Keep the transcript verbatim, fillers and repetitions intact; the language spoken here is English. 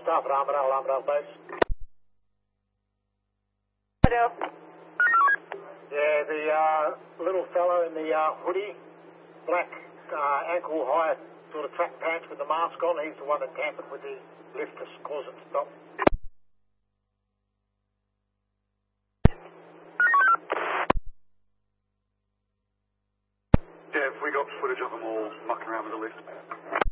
Staff at Armadale, Armadale Base. Hello. Yeah, the uh, little fellow in the uh, hoodie, black uh, ankle high sort of track pants with the mask on, he's the one that tampered with the lift to cause it to stop. Yeah, we got footage of them all mucking around with the lift.